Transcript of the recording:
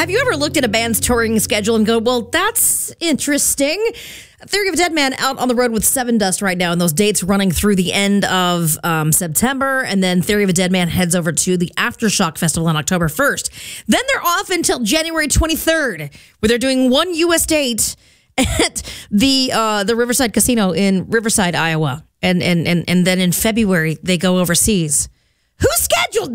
Have you ever looked at a band's touring schedule and go, well, that's interesting? Theory of a Dead Man out on the road with Sevendust right now, and those dates running through the end of September, and then Theory of a Dead Man heads over to the Aftershock Festival on October 1st. Then they're off until January 23rd, where they're doing one U.S. date at the Riverside Casino in Riverside, Iowa. And then in February, they go overseas. Who scheduled